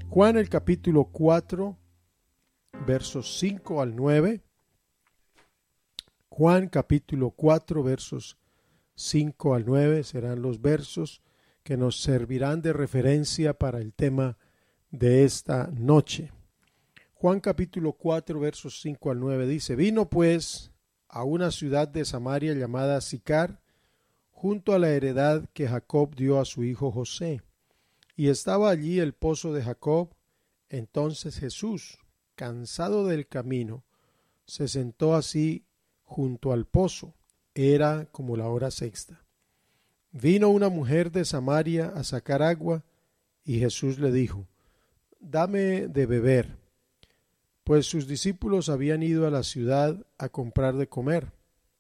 Juan el capítulo 4, versos 5 al 9. Juan capítulo 4, versos 5 al 9 serán los versos que nos servirán de referencia para el tema de esta noche. Juan capítulo 4, versos 5 al 9 dice: Vino pues a una ciudad de Samaria llamada Sicar, junto a la heredad que Jacob dio a su hijo José. Y estaba allí el pozo de Jacob. Entonces Jesús, cansado del camino, se sentó así junto al pozo. Era como la hora sexta. Vino una mujer de Samaria a sacar agua, y Jesús le dijo: Dame de beber, pues sus discípulos habían ido a la ciudad a comprar de comer.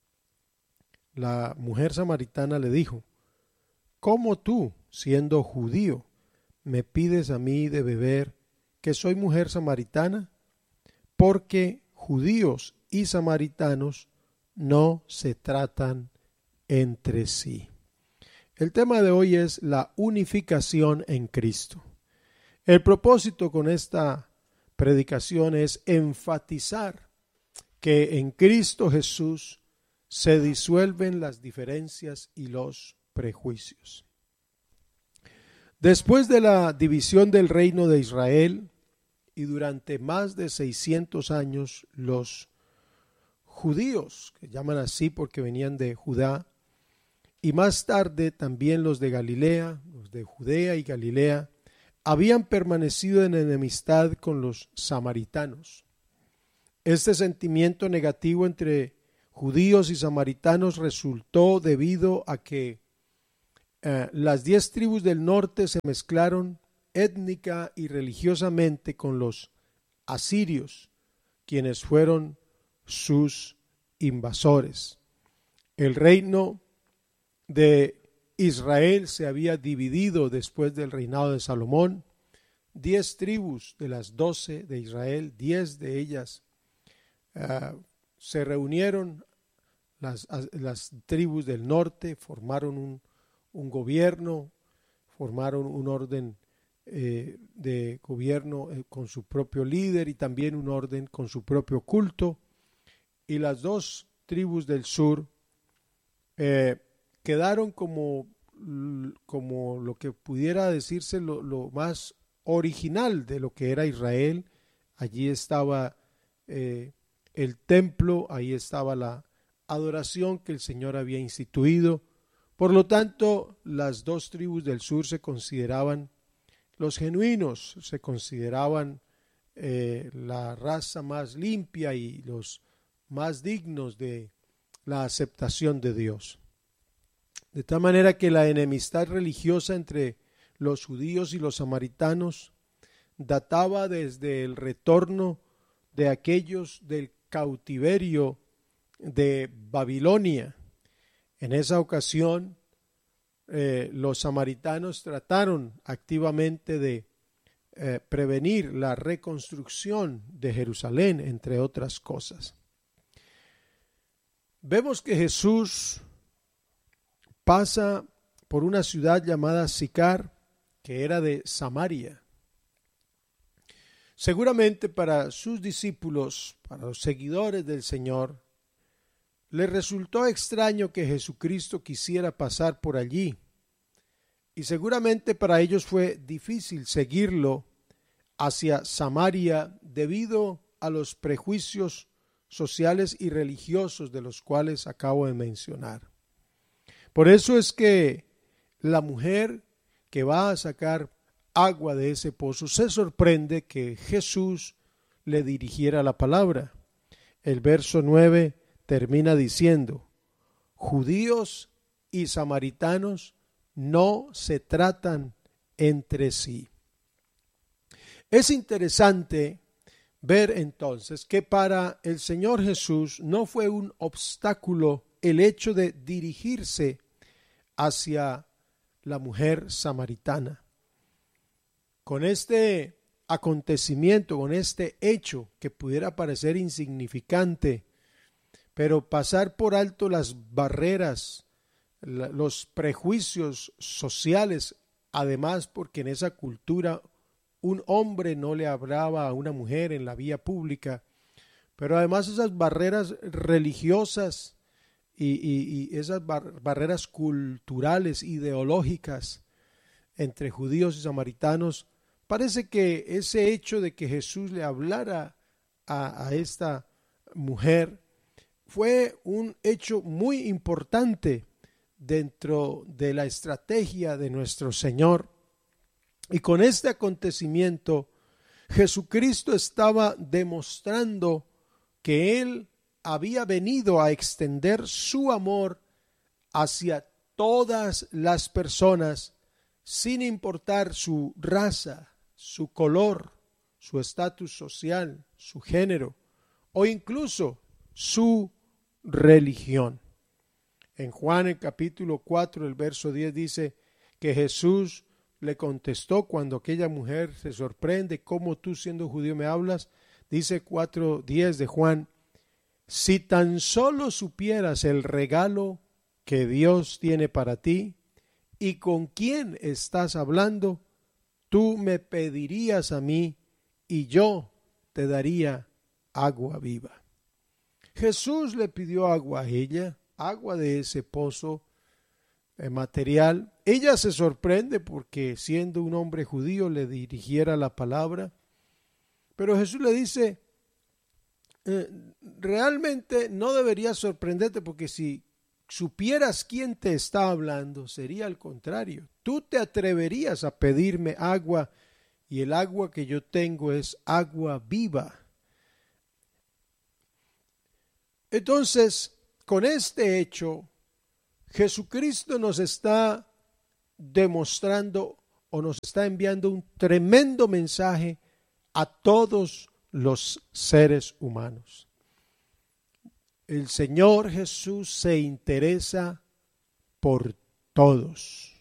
La mujer samaritana le dijo: ¿Cómo tú, siendo judío, me pides a mí de beber, que soy mujer samaritana? Porque judíos y samaritanos no se tratan entre sí. El tema de hoy es la unificación en Cristo. El propósito con esta predicación es enfatizar que en Cristo Jesús se disuelven las diferencias y los prejuicios. Después de la división del reino de Israel y durante más de 600 años, los judíos, que llaman así porque venían de Judá, y más tarde también los de Galilea, los de Judea y Galilea, habían permanecido en enemistad con los samaritanos. Este sentimiento negativo entre judíos y samaritanos resultó debido a que las 10 tribus del norte se mezclaron étnica y religiosamente con los asirios, quienes fueron sus invasores. El reino de Israel se había dividido después del reinado de Salomón. 10 tribus de las 12 de Israel, 10 de ellas se reunieron, las tribus del norte formaron un gobierno, formaron un orden de gobierno con su propio líder y también un orden con su propio culto. Y las 2 tribus del sur quedaron como lo que pudiera decirse lo más original de lo que era Israel. Allí estaba el templo, ahí estaba la adoración que el Señor había instituido. Por lo tanto, las 2 tribus del sur se consideraban los genuinos, se consideraban la raza más limpia y los más dignos de la aceptación de Dios. De tal manera que la enemistad religiosa entre los judíos y los samaritanos databa desde el retorno de aquellos del cautiverio de Babilonia. En esa ocasión, los samaritanos trataron activamente de prevenir la reconstrucción de Jerusalén, entre otras cosas. Vemos que Jesús pasa por una ciudad llamada Sicar, que era de Samaria. Seguramente para sus discípulos, para los seguidores del Señor, les resultó extraño que Jesucristo quisiera pasar por allí, y seguramente para ellos fue difícil seguirlo hacia Samaria debido a los prejuicios sociales y religiosos de los cuales acabo de mencionar. Por eso es que la mujer que va a sacar agua de ese pozo se sorprende que Jesús le dirigiera la palabra. El verso 9 termina diciendo: judíos y samaritanos no se tratan entre sí. Es interesante ver entonces que para el Señor Jesús no fue un obstáculo el hecho de dirigirse hacia la mujer samaritana. Con este acontecimiento, con este hecho que pudiera parecer insignificante, pero pasar por alto las barreras, los prejuicios sociales, además porque en esa cultura un hombre no le hablaba a una mujer en la vía pública, pero además esas barreras religiosas y esas barreras culturales, ideológicas entre judíos y samaritanos, parece que ese hecho de que Jesús le hablara a esta mujer fue un hecho muy importante dentro de la estrategia de nuestro Señor. Y con este acontecimiento, Jesucristo estaba demostrando que Él había venido a extender su amor hacia todas las personas, sin importar su raza, su color, su estatus social, su género o incluso su religión. En Juan el capítulo 4, el verso 10 dice que Jesús le contestó cuando aquella mujer se sorprende, ¿cómo tú siendo judío me hablas? Dice 4:10 de Juan, si tan solo supieras el regalo que Dios tiene para ti y con quién estás hablando, tú me pedirías a mí y yo te daría agua viva. Jesús le pidió agua a ella, agua de ese pozo material. Ella se sorprende porque siendo un hombre judío le dirigiera la palabra, pero Jesús le dice, realmente no deberías sorprenderte porque si supieras quién te está hablando, sería al contrario. Tú te atreverías a pedirme agua y el agua que yo tengo es agua viva. Entonces, con este hecho, Jesucristo nos está demostrando o nos está enviando un tremendo mensaje a todos los seres humanos. El Señor Jesús se interesa por todos.